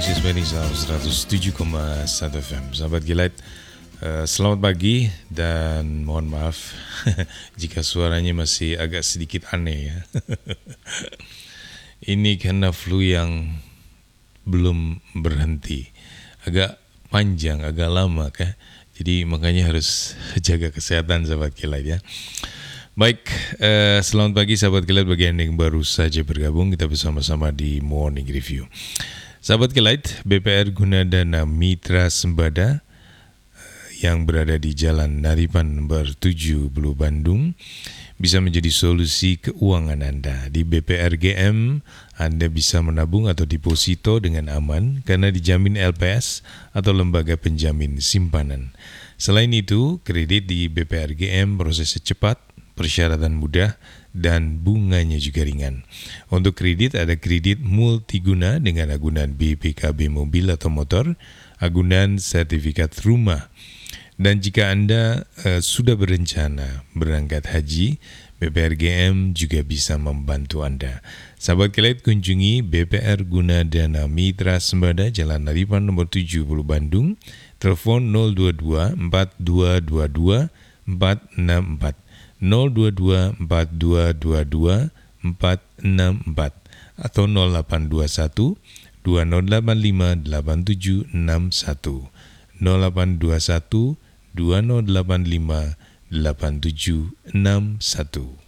frekuensi Indonesia 107,1 FM. Sahabat Gilait, selamat pagi dan mohon maaf jika suaranya masih agak sedikit aneh ya. Ini karena flu yang belum berhenti, agak panjang, agak lama kah? Jadi makanya harus jaga kesehatan sahabat Gilait ya. Baik, selamat pagi sahabat Gilait. Bagi Anda yang baru saja bergabung, kita bersama-sama di Morning Review. Sahabat Gilait, BPR Gunadana Mitra Sembada yang berada di Jalan Naripan nomor 7 Bulu Bandung bisa menjadi solusi keuangan Anda. Di BPR GM, Anda bisa menabung atau deposito dengan aman karena dijamin LPS atau lembaga penjamin simpanan. Selain itu, kredit di BPR GM prosesnya cepat, persyaratan mudah, dan bunganya juga ringan. Untuk kredit ada kredit multiguna dengan agunan BPKB mobil atau motor, agunan sertifikat rumah. Dan jika Anda sudah berencana berangkat haji, BPR GM juga bisa membantu Anda. Sahabat Gilait, kunjungi BPR Gunadana Mitra Sembada Jalan Naripan nomor 7 Bulu Bandung, telepon 022 4222 464. 022 4222 464 atau 0821 2085 8761 0821 2085 8761.